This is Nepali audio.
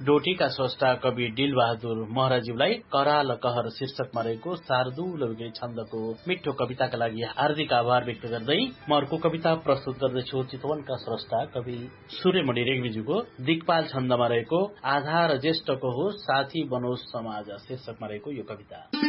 डोटीका स्रष्टा कवि डिलबहादुर महराज्यूलाई कराल कहर शीर्षकमा रहेको शार्दूल छन्दको मिठो कविताका लागि हार्दिक आभार व्यक्त गर्दै म अर्को कविता प्रस्तुत गर्दैछु। चितवनका स्रष्टा कवि सूर्यमणि रेग्मीज्यूको दिक्पाल छन्दमा रहेको आधार ज्येष्ठको हो साथी बनोस् समाज शीर्षकमा रहेको यो कविता।